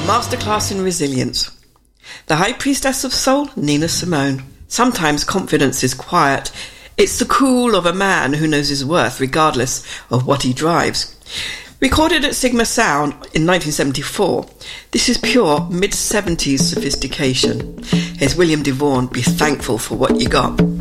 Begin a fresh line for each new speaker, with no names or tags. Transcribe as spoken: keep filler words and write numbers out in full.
Masterclass in Resilience. The High Priestess of Soul, Nina Simone. Sometimes confidence is quiet. It's the cool of a man who knows his worth regardless of what he drives. Recorded at Sigma Sound in nineteen seventy-four, this is pure mid-seventies sophistication. Here's William DeVaughn, Be Thankful for What You Got.